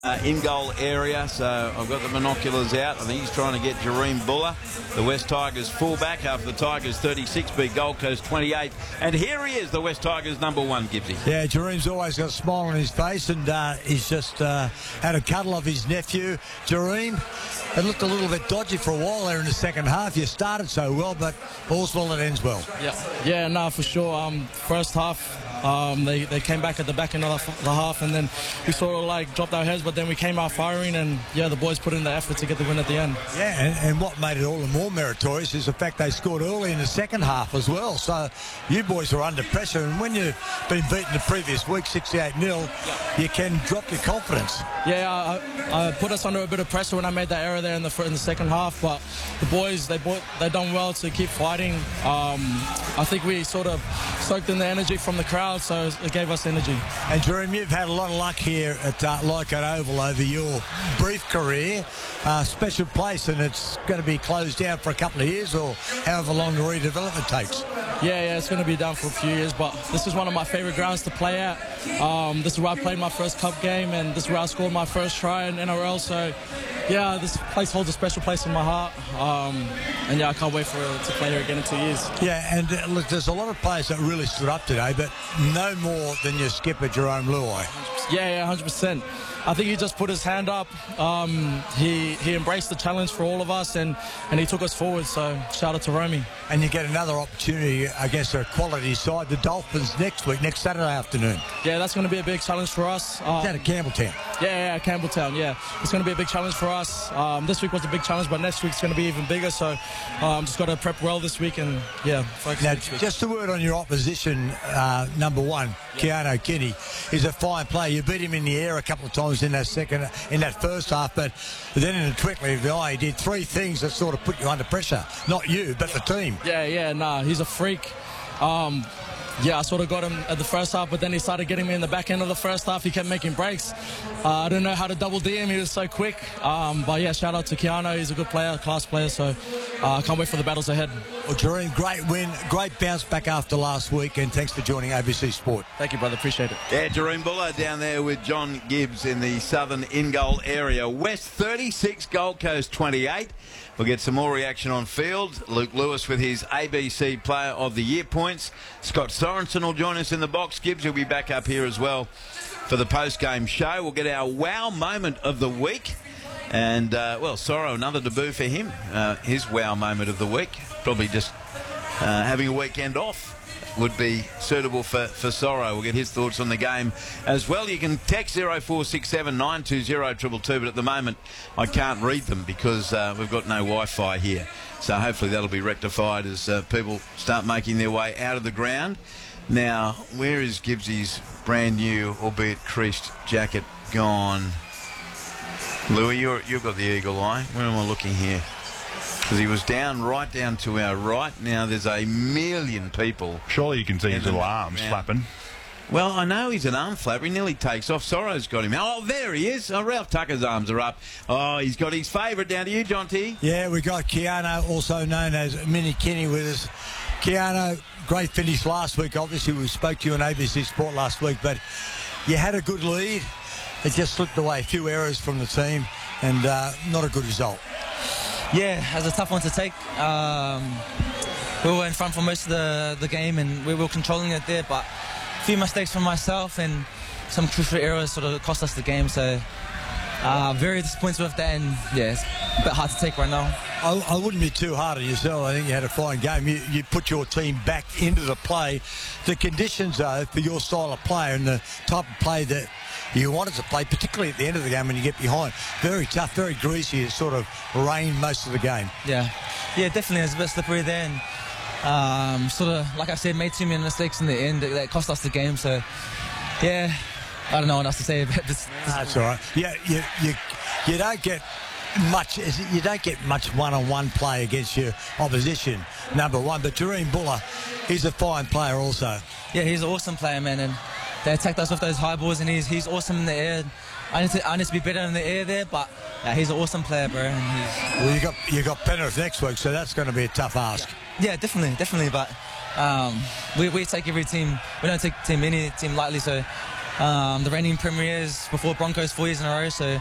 in-goal area, so I've got the binoculars out. I think he's trying to get Jahream Buller, the West Tigers fullback, after the Tigers 36 beat Gold Coast 28. And here he is, the West Tigers #1, Gibbsy. Yeah, Jahream's always got a smile on his face, and he's just had a cuddle of his nephew, Jahream. It looked a little bit dodgy for a while there in the second half. You started so well, but all's well that ends well. Yeah, no, for sure. First half, they came back at the back end of the half, and then we sort of like dropped our heads, but then we came out firing, and yeah, the boys put in the effort to get the win at the end. Yeah, and what made it all the more meritorious is the fact they scored early in the second half as well. So you boys were under pressure, and when you've been beaten the previous week 68-0, you can drop your confidence. Yeah, I put us under a bit of pressure when I made that error there in the second half, but the boys, they done well to keep fighting. I think we sort of soaked in the energy from the crowd, so it gave us energy. And Jahream, you've had a lot of luck here at Leichhardt Oval over your brief career. Special place, and it's going to be closed down for a couple of years or however long the redevelopment takes. Yeah, it's going to be down for a few years, but this is one of my favourite grounds to play at. This is where I played my first cup game, and this is where I scored my first try in NRL, so yeah, this place holds a special place in my heart, and yeah, I can't wait to play here again in 2 years. Yeah, and look, there's a lot of players that really stood up today, but no more than your skipper, Jarome Luai. Yeah, 100%. I think he just put his hand up. He embraced the challenge for all of us, and he took us forward, so shout out to Romy. And you get another opportunity against a quality side, the Dolphins, next Saturday afternoon. Yeah, that's going to be a big challenge for us. Is that at Campbelltown? Yeah, Campbelltown, yeah. It's going to be a big challenge for us. This week was a big challenge, but next week's going to be even bigger, so just got to prep well this week and, yeah, focus now, next week. Just a word on your opposition, #1, Keano Kinney. He's a fine player. You beat him in the air a couple of times in that first half, but then in a twinkling of the eye, he did three things that sort of put you under pressure. Not you, but the team. Yeah, he's a freak. Yeah, I sort of got him at the first half, but then he started getting me in the back end of the first half. He kept making breaks. I didn't know how to double D him. He was so quick. But yeah, shout out to Keano. He's a good player, class player, so I can't wait for the battles ahead. Well, Jahream, great win, great bounce back after last week, and thanks for joining ABC Sport. Thank you, brother. Appreciate it. Yeah, Jahream Buller down there with John Gibbs in the southern in-goal area. West 36, Gold Coast 28. We'll get some more reaction on field. Luke Lewis with his ABC Player of the Year points. Scott Sorensen will join us in the box. Gibbs will be back up here as well for the post-game show. We'll get our wow moment of the week. And, well, Sorrow, another debut for him. His wow moment of the week. Probably just having a weekend off would be suitable for Sorrow. We'll get his thoughts on the game as well. You can text 0467 920 222, but at the moment I can't read them because we've got no Wi-Fi here. So hopefully that'll be rectified as people start making their way out of the ground. Now, where is Gibbsy's brand new, albeit creased jacket gone? Louis, you've got the eagle eye. Where am I looking here? Because he was right down to our right. Now there's a million people. Surely you can see his little arms flapping. Well, I know he's an arm flapper. He nearly takes off. Sorrow's got him. Oh, there he is. Oh, Ralph Tucker's arms are up. Oh, he's got his favourite down to you, John T. Yeah, we got Keano, also known as Mini Kinney, with us. Keano, great finish last week. Obviously, we spoke to you on ABC Sport last week, but you had a good lead. It just slipped away. A few errors from the team, and not a good result. Yeah, it was a tough one to take. We were in front for most of the game, and we were controlling it there, but a few mistakes from myself and some crucial errors sort of cost us the game, so very disappointed with that, and yeah, it's a bit hard to take right now. I wouldn't be too hard on yourself. I think you had a fine game. You put your team back into the play. The conditions, though, for your style of player and the type of play that you wanted to play, particularly at the end of the game when you get behind, very tough, very greasy. It sort of rained most of the game. Yeah, definitely. It was a bit slippery there, and sort of, like I said, made too many mistakes in the end that cost us the game. So, yeah, I don't know what else to say about this. That's all right. Yeah, you don't get much. You don't get much one-on-one play against your opposition, #1. But Jahream Buller, he's a fine player also. Yeah, he's an awesome player, man, and they attacked us with those high balls, and he's awesome in the air. I need to be better in the air there, but yeah, he's an awesome player, bro. And well, you got Penrith next week, so that's going to be a tough ask. Yeah, definitely. But we take every team. We don't take any team lightly, so the reigning premiers before Broncos 4 years in a row. So